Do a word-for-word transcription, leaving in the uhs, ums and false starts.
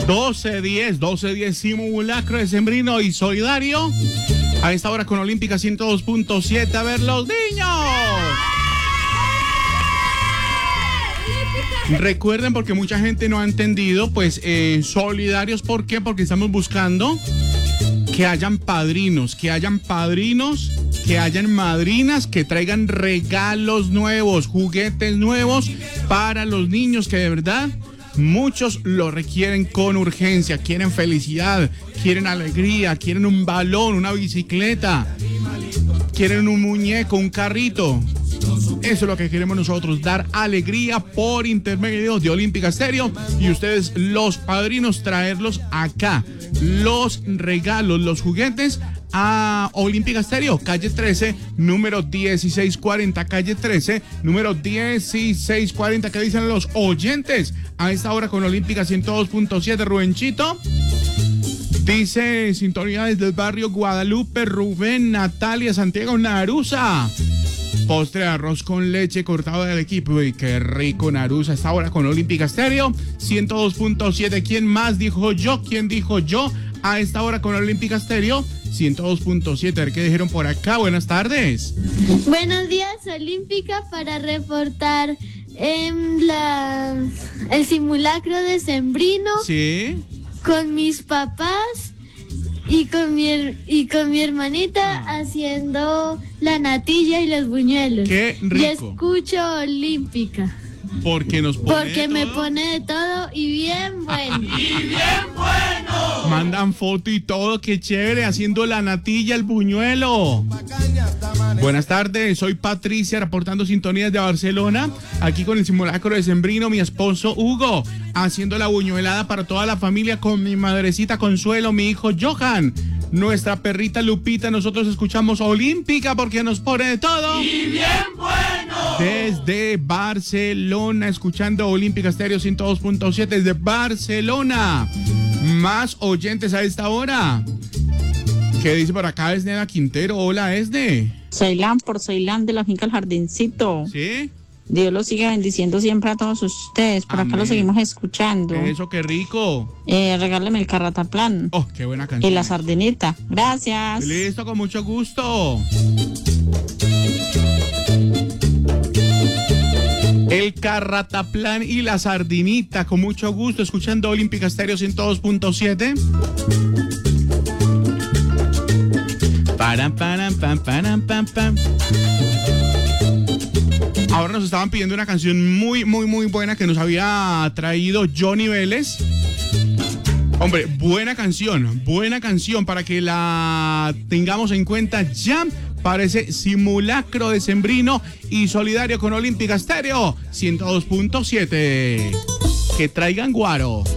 doce diez, doce diez, simulacro decembrino y solidario. A esta hora con Olímpica ciento dos punto siete. A ver, los niños. Recuerden, porque mucha gente no ha entendido, pues eh, solidarios, ¿por qué? Porque estamos buscando que hayan padrinos, que hayan padrinos, que hayan madrinas, que traigan regalos nuevos, juguetes nuevos para los niños, que de verdad muchos lo requieren con urgencia, quieren felicidad, quieren alegría, quieren un balón, una bicicleta, quieren un muñeco, un carrito. Eso es lo que queremos nosotros, dar alegría por intermedio de Olímpica Estéreo, y ustedes, los padrinos, traerlos acá, los regalos, los juguetes a Olímpica Estéreo, calle trece, número dieciséis cuarenta, calle trece, número dieciséis cuarenta. ¿Qué dicen los oyentes a esta hora con Olímpica ciento dos punto siete? Rubenchito dice: sintonía desde el barrio Guadalupe. Rubén, Natalia, Santiago, Narusa. Postre de arroz con leche cortado del equipo. Y qué rico, Narusa. Esta hora con Olímpica Estéreo ciento dos punto siete. ¿Quién más dijo yo? ¿Quién dijo yo? A esta hora con Olímpica Estéreo ciento dos punto siete. A ver qué dijeron por acá. Buenas tardes. Buenos días, Olímpica, para reportar en la, el simulacro decembrino. Sí. Con mis papás y con mi, y con mi hermanita haciendo la natilla y los buñuelos. Qué rico. Y escucho Olímpica. Porque nos pone Porque me pone de todo y bien bueno. ¡Y bien bueno! Mandan foto y todo, qué chévere, haciendo la natilla, el buñuelo. Buenas tardes, soy Patricia, reportando sintonías de Barcelona, aquí con el simulacro decembrino, mi esposo Hugo, haciendo la buñuelada para toda la familia con mi madrecita Consuelo, mi hijo Johan, nuestra perrita Lupita. Nosotros escuchamos Olímpica porque nos pone de todo. ¡Y bien bueno! Desde Barcelona, escuchando Olímpica Estéreo ciento dos punto siete desde Barcelona. Más oyentes a esta hora. ¿Qué dice por acá Esneda Quintero? Hola, Esne. Ceilán, por Ceilán, de la finca El Jardincito. ¿Sí? Dios los siga bendiciendo siempre a todos ustedes. Por Amén. Acá lo seguimos escuchando. Eso, qué rico. Eh, regáleme el carrataplan. Oh, qué buena canción. Y la sardinita. Gracias. Listo, con mucho gusto. El carrataplan y la sardinita, con mucho gusto, escuchando Olímpica Estéreo ciento dos punto siete. Param, param, pam, param, pam, pam. Ahora nos estaban pidiendo una canción muy, muy, muy buena que nos había traído Johnny Vélez. Hombre, buena canción, buena canción para que la tengamos en cuenta ya. Parece simulacro decembrino y solidario con Olímpica Estéreo ciento dos punto siete. Que traigan guaro.